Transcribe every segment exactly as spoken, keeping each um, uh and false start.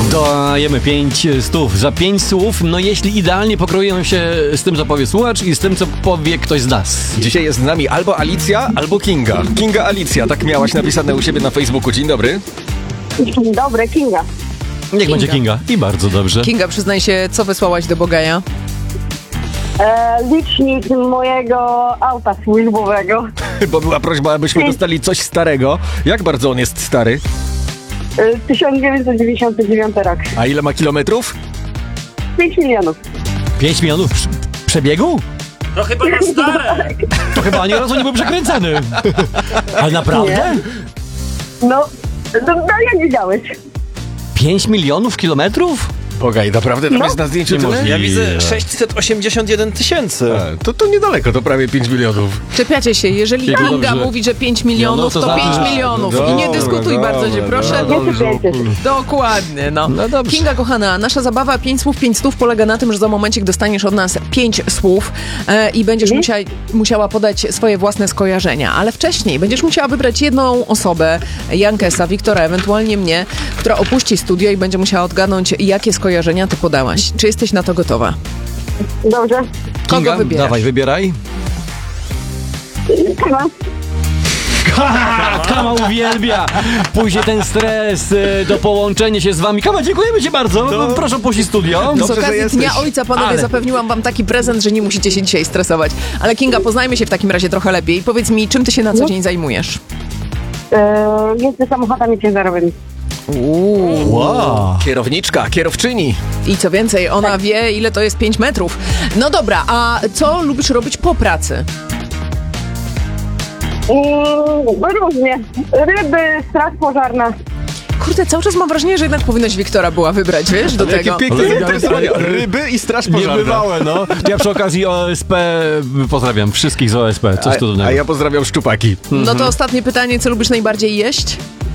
Dajemy pięć stów za pięć słów, no jeśli idealnie pokroją się z tym, co powie słuchacz i z tym, co powie ktoś z nas. Dzisiaj jest z nami albo Alicja, albo Kinga. Kinga Alicja, tak miałaś napisane u siebie na Facebooku. Dzień dobry. Dzień dobry, Kinga. Niech Kinga. będzie Kinga. I bardzo dobrze. Kinga, przyznaj się, co wysłałaś do Bogaja? E, licznik mojego auta służbowego. Bo była prośba, abyśmy dostali coś starego. Jak bardzo on jest stary? E, tysiąc dziewięćset dziewięćdziesiąty dziewiąty rok. A ile ma kilometrów? pięć milionów. pięć milionów prze- przebiegu? To chyba na stare. To chyba ani razu nie był przekręcany. Ale naprawdę? No, no, no jak widziałeś? pięć milionów kilometrów? Bogaj, naprawdę tam No. jest na zdjęciu Nie tyle? może- Ja widzę sześćset osiemdziesiąt jeden tysięcy. A, to, to niedaleko, to prawie pięć milionów. Czepiacie się, jeżeli Kinga, Kinga dobrze. mówi, że pięć milionów, No, to to za- pięć A, milionów. no I nie dobra, dyskutuj dobra, bardzo cię, proszę. dobra. Nie sypiecie się. Dokładnie, no. No dobrze. Kinga, kochana, nasza zabawa pięć słów, pięć stów polega na tym, że za momencik dostaniesz od nas pięć słów e, i będziesz Mhm. musiała, musiała podać swoje własne skojarzenia. Ale wcześniej będziesz musiała wybrać jedną osobę, Jankesa, Wiktora, ewentualnie mnie, która opuści studio i będzie musiała odgadnąć, jakie skojarzenia ty podałaś. Czy jesteś na to gotowa? Dobrze. Kogo Kinga, wybierasz? dawaj, wybieraj. Kama. Kama uwielbia. Później ten stres, y, do połączenia się z wami. Kama, dziękujemy ci bardzo. No. Proszę opuścić studio. Dobrze, Z że okazji jesteś. Dnia Ojca, panowie, Ale- zapewniłam wam taki prezent, że nie musicie się dzisiaj stresować. Ale Kinga, poznajmy się w takim razie trochę lepiej. Powiedz mi, czym ty się na co No. dzień zajmujesz? E, jestem samochodami ciężarowymi. Uuu. Wow. Kierowniczka, kierowczyni. I co więcej, ona wie, ile to jest pięć metrów. No dobra, a co lubisz robić po pracy? Mm, różnie. Ryby, straż pożarna. Kurde, cały czas mam wrażenie, że jednak powinnaś Wiktora była wybrać, wiesz, do Jakie tego. piękne Ale- zainteresowanie. Ryby i straż pożarna. Niebywałe, no. Ja przy okazji O S P pozdrawiam wszystkich z O S P. Coś A, cudownego. a ja pozdrawiam szczupaki. No to ostatnie pytanie, co lubisz najbardziej jeść?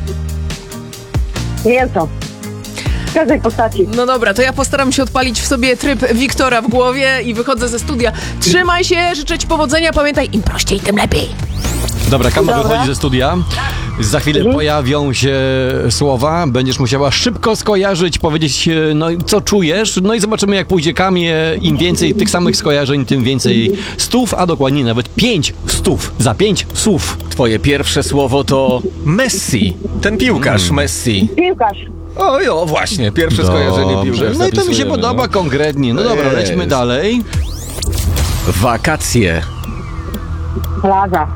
Mięso. W każdej postaci. No dobra, to ja postaram się odpalić w sobie tryb Wiktora w głowie i wychodzę ze studia. Trzymaj się, życzę ci powodzenia, pamiętaj, im prościej, tym lepiej. Dobra, Kama Dobra. wychodzi ze studia. Za chwilę Mhm. pojawią się słowa. Będziesz musiała szybko skojarzyć, powiedzieć, e, no i co czujesz. No i zobaczymy, jak pójdzie Kamie. Im więcej tych samych skojarzeń, tym więcej stów, a dokładnie nawet pięć stów za pięć słów. Twoje pierwsze słowo to Messi. Ten piłkarz Messi. Piłkarz. O, jo, właśnie, pierwsze skojarzenie Dobrze. piłkarz. No i to mi się zapisujemy, podoba no. konkretnie. No dobra, Jest. lećmy dalej. Wakacje. Plaża.